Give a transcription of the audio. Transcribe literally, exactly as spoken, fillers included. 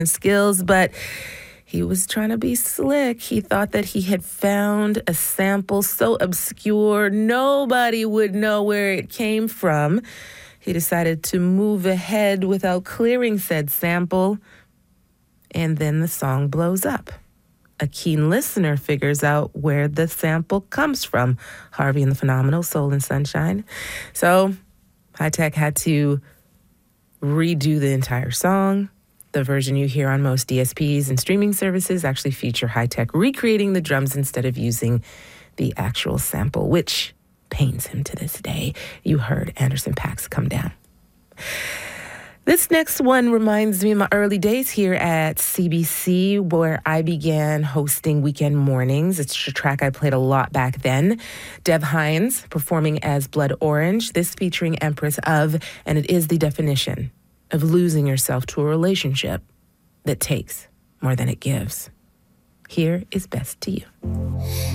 skills, but he was trying to be slick. He thought that he had found a sample so obscure nobody would know where it came from. He decided to move ahead without clearing said sample, and then the song blows up. A keen listener figures out where the sample comes from. Harvey and the Phenomenal, Soul and Sunshine. So Hi-Tek had to redo the entire song. The version you hear on most D S Ps and streaming services actually feature Hi-Tek recreating the drums instead of using the actual sample, which pains him to this day. You heard Anderson .Paak come down. This next one reminds me of my early days here at C B C, where I began hosting weekend mornings. It's a track I played a lot back then. Dev Hynes performing as Blood Orange, this featuring Empress of, and it is the definition of losing yourself to a relationship that takes more than it gives. Here is Best to You.